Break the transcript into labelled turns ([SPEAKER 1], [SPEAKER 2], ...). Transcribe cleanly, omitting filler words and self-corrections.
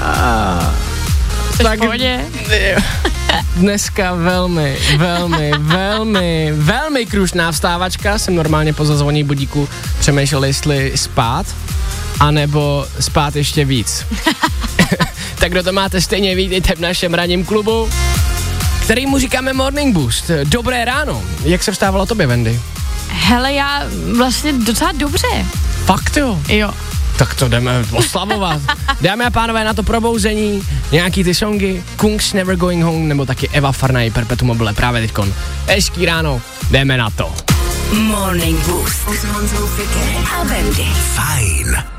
[SPEAKER 1] Tak dneska velmi krušná vstávačka. Jsem normálně po zazvoní budíku přemýšlel, jestli spát, anebo spát ještě víc. Tak kdo to máte stejně, vítejte v našem ranním klubu, kterýmu říkáme Morning Boost. Dobré ráno. Jak se vstávalo tobě, Wendy?
[SPEAKER 2] Hele, já vlastně docela dobře.
[SPEAKER 1] Fakt jo?
[SPEAKER 2] Jo.
[SPEAKER 1] Tak to jdeme oslavovat. Dámy a pánové, na to probouzení, nějaký ty songy, Kungs Never Going Home, nebo taky Eva Farnay, Perpetuum mobile, právě teďkon. Hezký ráno, jdeme na to.
[SPEAKER 3] Morning Boost. S Honzou Fikerem a Wendy.
[SPEAKER 4] Fajn.